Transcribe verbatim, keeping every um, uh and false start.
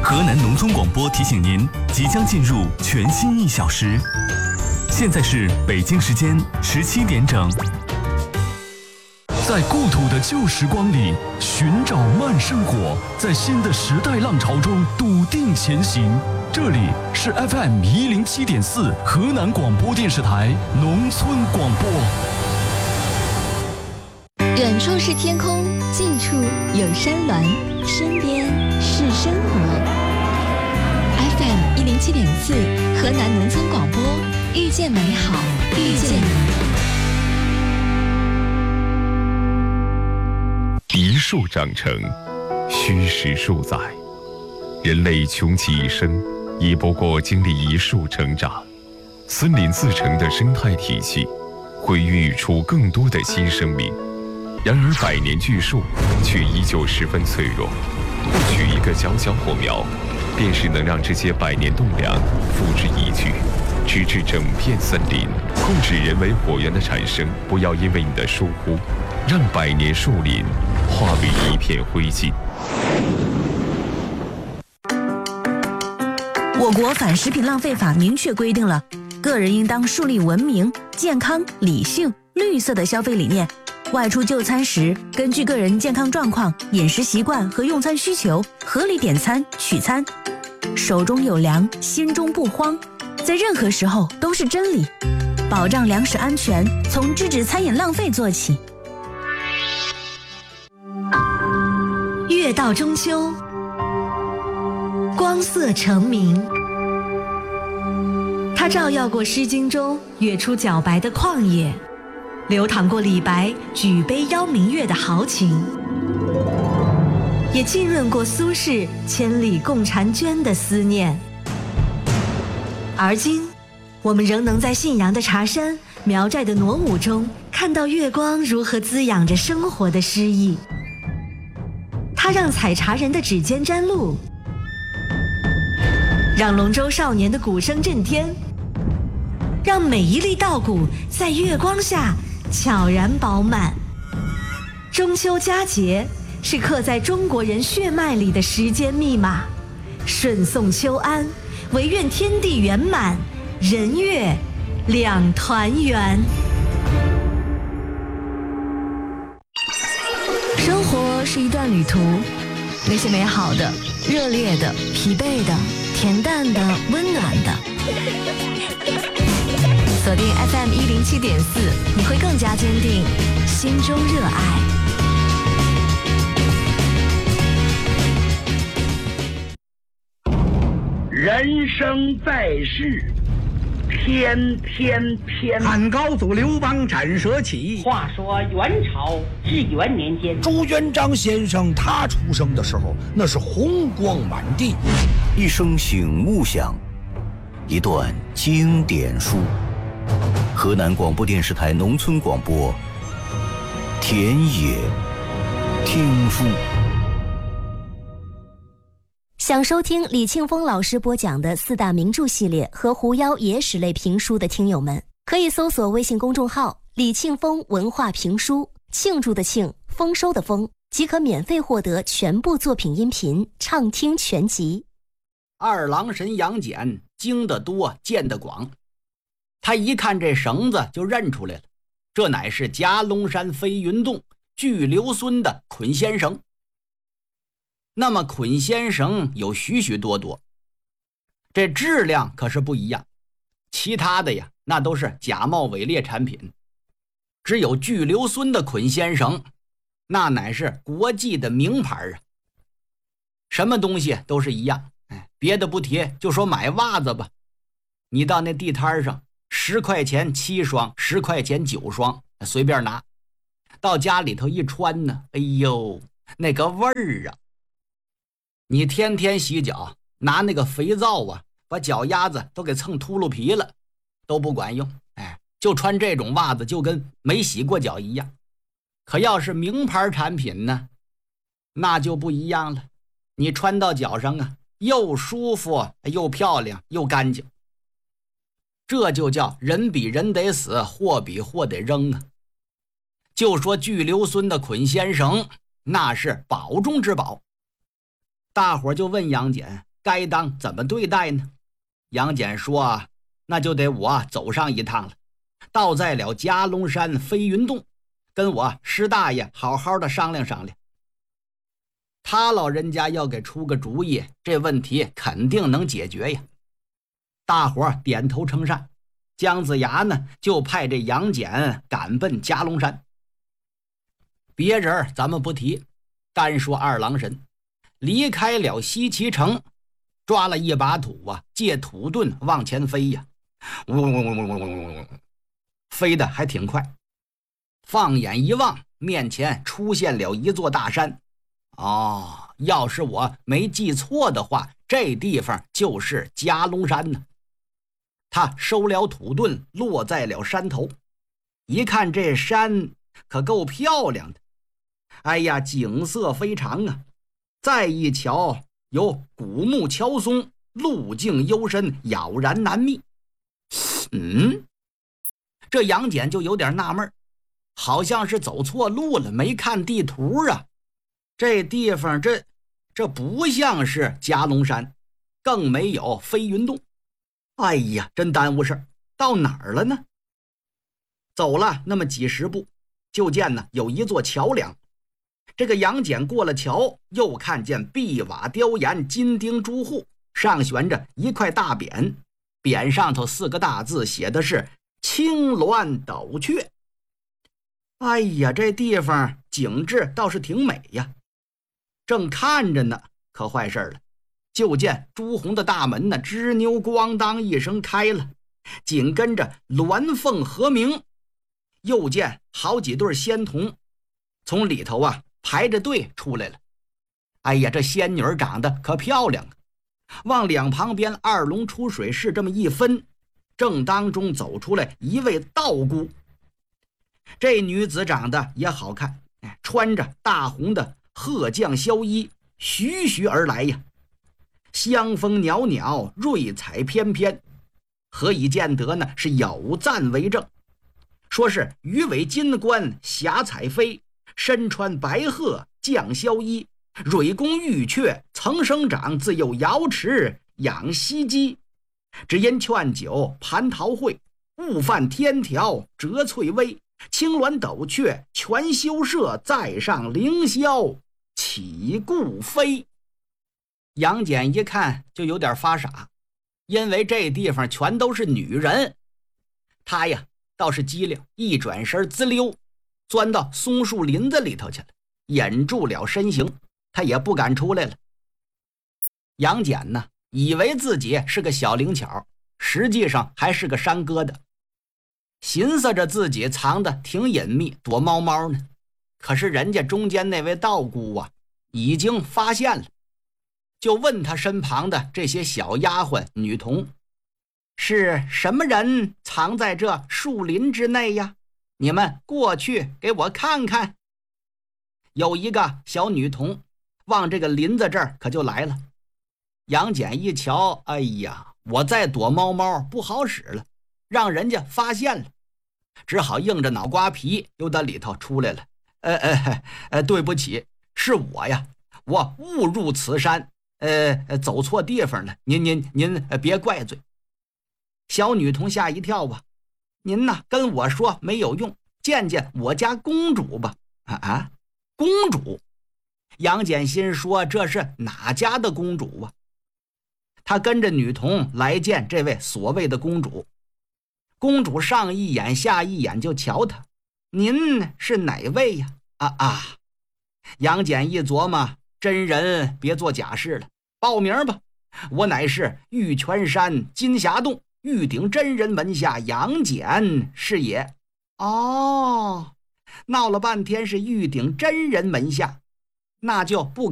河南农村广播提醒您，即将进入全新一小时。现在是北京时间十七点整。 在故土的旧时光里寻找慢生活，在新的时代浪潮中笃定前行。这里是 F M 一零七点四河南广播电视台农村广播。 远处是天空，近处有山峦，身边是生活。F M 一零七点四河南农村广播，遇见美好，遇见你。 一树长成，虚实数载。人类穷其一生，也不过经历一树成长。森林自成的生态体系，会孕育出更多的新生命。然而百年巨树却依旧十分脆弱，不取一个小小火苗，便是能让这些百年栋梁付之一炬，直至整片森林。控制人为火源的产生，不要因为你的疏忽，让百年树林化为一片灰烬。 我国反食品浪费法明确规定了，个人应当树立文明、健康、理性、绿色的消费理念。外出就餐时，根据个人健康状况、饮食习惯和用餐需求，合理点餐取餐。手中有粮，心中不慌，在任何时候都是真理。保障粮食安全，从制止餐饮浪费做起。 月到中秋，光色澄明，它照耀过《诗经》中月出皎白的旷野，流淌过李白举杯邀明月的豪情，也浸润过苏轼千里共婵娟的思念。而今，我们仍能在信阳的茶山、苗寨的傩舞中，看到月光如何滋养着生活的诗意。它让采茶人的指尖沾露，让龙舟少年的鼓声震天，让每一粒稻谷在月光下悄然饱满。中秋佳节是刻在中国人血脉里的时间密码，顺送秋安，唯愿天地圆满，人月两团圆。生活是一段旅途，那些美好的、热烈的、疲惫的、恬淡的、温暖的。锁定 F M 一零七点四，你会更加坚定心中热爱。 人生在世，天天偏。 汉高祖刘邦斩蛇起。 话说元朝至元年间， 朱元璋先生他出生的时候，那是红光满地。 一声醒目响，一段经典书。河南广播电视台农村广播，田野听书。 想收听李庆峰老师播讲的四大名著系列和狐妖野史类评书的听友们，可以搜索微信公众号李庆峰文化评书，庆祝的庆，丰收的丰，即可免费获得全部作品音频畅听全集。 二郎神杨戬经得多，见得广，他一看这绳子就认出来了，这乃是夹龙山飞云洞巨留孙的捆仙绳。那么捆仙绳有许许多多，这质量可是不一样，其他的呀那都是假冒伪劣产品，只有巨留孙的捆仙绳，那乃是国际的名牌啊。什么东西都是一样，哎，别的不提，就说买袜子吧，你到那地摊上，十块钱七双，十块钱九双，随便拿，到家里头一穿呢，哎呦，那个味儿啊！你天天洗脚，拿那个肥皂啊，把脚丫子都给蹭秃噜皮了，都不管用。哎，就穿这种袜子，就跟没洗过脚一样。可要是名牌产品呢，那就不一样了。你穿到脚上啊，又舒服又漂亮又干净。这就叫人比人得死，货比货得扔啊。就说巨留孙的捆仙绳，那是宝中之宝。大伙就问杨戬， 该当怎么对待呢？杨戬说，那就得我走上一趟了，到在了夹龙山飞云洞，跟我师大爷好好的商量商量。他老人家要给出个主意，这问题肯定能解决呀。大伙儿点头称善，姜子牙呢就派这杨戬赶奔夹龙山。别人咱们不提，单说二郎神离开了西岐城，抓了一把土啊，借土遁往前飞呀，飞得还挺快。放眼一望，面前出现了一座大山。哦，要是我没记错的话，这地方就是夹龙山呢。他收了土遁，落在了山头，一看这山可够漂亮的，哎呀，景色非常啊。再一瞧，有古木乔松，路径幽深，杳然难觅。嗯，这杨戬就有点纳闷，好像是走错路了，没看地图啊。这地方这这不像是夹龙山，更没有飞云洞。哎呀，真耽误事儿，到哪儿了呢？走了那么几十步，就见呢有一座桥梁。这个杨戬过了桥，又看见碧瓦雕檐，金钉朱户，上悬着一块大匾，匾上头四个大字写的是青鸾斗雀。哎呀，这地方景致倒是挺美呀。正看着呢，可坏事了，就见朱红的大门呢吱扭咣当一声开了，紧跟着鸾凤和鸣，又见好几对仙童从里头啊排着队出来了。哎呀，这仙女长得可漂亮啊！往两旁边二龙出水是这么一分，正当中走出来一位道姑。这女子长得也好看，穿着大红的鹤将萧衣，徐徐而来呀，香风袅袅，瑞彩翩翩。何以见得呢？是有赞为证，说是鱼尾金冠霞彩飞，身穿白鹤将萧衣，蕊宫玉阙曾生长，自幼瑶池养溪鸡。只因劝酒蟠桃会，误犯天条折翠微。青鸾斗雀全修舍，再上凌霄起故飞。杨戬一看就有点发傻，因为这地方全都是女人。他呀倒是机灵，一转身滋溜钻到松树林子里头去了，掩住了身形，他也不敢出来了。杨戬呢以为自己是个小灵巧，实际上还是个山疙瘩，寻思着自己藏得挺隐秘，躲猫猫呢。可是人家中间那位道姑啊已经发现了，就问他身旁的这些小丫鬟女童，是什么人藏在这树林之内呀？你们过去给我看看。有一个小女童往这个林子这儿可就来了。杨戬一瞧，哎呀，我再躲猫猫不好使了，让人家发现了，只好硬着脑瓜皮又到里头出来了。呃呃呃，对不起，是我呀，我误入此山，呃，走错地方了，您您您别怪罪。小女童吓一跳吧，您呐跟我说没有用，见见我家公主吧。啊啊，公主！杨戬心说这是哪家的公主啊？他跟着女童来见这位所谓的公主。公主上一眼下一眼就瞧他，您是哪位呀？啊啊！杨戬一琢磨，真人别做假事了，报名吧，我乃是玉泉山金霞洞玉鼎真人门下杨戬是也。哦，闹了半天是玉鼎真人门下，那就不